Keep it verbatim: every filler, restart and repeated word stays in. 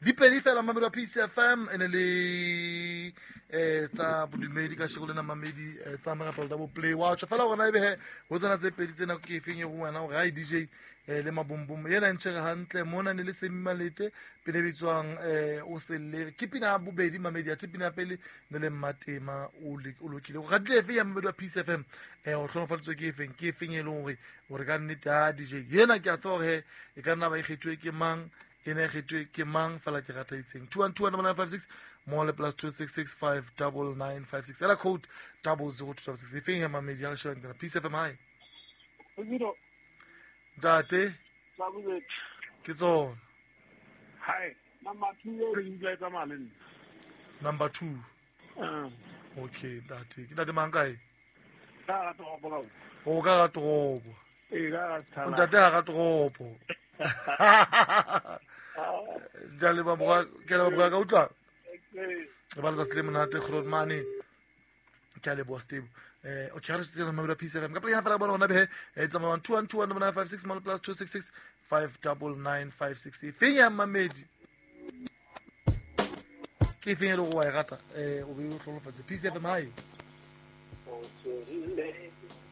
di pedi fela mamedi wa P C F M ene le eh tsa bodumedi ka shego le na mamedi tsa magapelo double play wa tsho fela gona ebe he go tsena tse pedi tsena ke efeng e go wena go ga D J eh le mabombom yena ntshwere hantle mona ne le Semimalete pele bitswang eh o selle ke pina bobedi mamedi ya tipina pele ne le Matema o le o lokile go gatle efe ya mamedi wa P C F M eh o tlhonofaletswe ke efeng ke efeng e leng gore gore ka nnete ya D J yena ke a tsa gore e ka nna ba ikgethwe ke mang ene kgetwe ke mang fela ke rata itseng two one two one nine five six mo le plus two six six five nine nine five six ela code double zero two six efeng ya mamedi ya shela ngena P C F M hai Zero. Date Sabuze. ke tsona Hi. Number two re ile ka maleng. number two Ah. okay date ke date mang kae Ka to bola. o ka ga toropo E ga o tsala. ntate ga ga toropo jale ba bua ke la bua ka utla e ba tsa sele monate kgolo mane ke a le bua stable eh o kare se tsena mamela P C F M ka pele fela bona ona be e tsa ma two one two one nine five six plus two six six five nine nine five six finya mamedi ke finya lo go wa e rata eh o be o tlholofatse P C F M hai O se